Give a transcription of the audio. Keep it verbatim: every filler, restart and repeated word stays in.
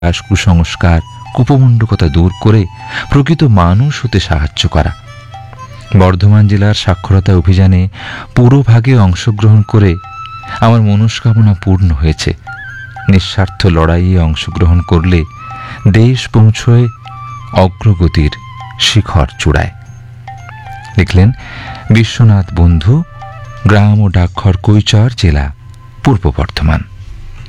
কুসংস্কার কুপমণ্ডকতা দূর করে প্রকৃত মানুষ হতে সাহায্য করা। বর্ধমান জেলার সাক্ষরতা অভিযানে পুরোভাগে অংশগ্রহণ করে আমার মনস্কামনা পূর্ণ হয়েছে। নিঃস্বার্থ লড়াইয়ে অংশগ্রহণ করলে দেশ পৌঁছয় অগ্রগতির শিখর চূড়ায়। লিখলেন বিশ্বনাথ বন্ধু, গ্রাম ও ডাকঘর কৈচর, জেলা পূর্ব বর্ধমান।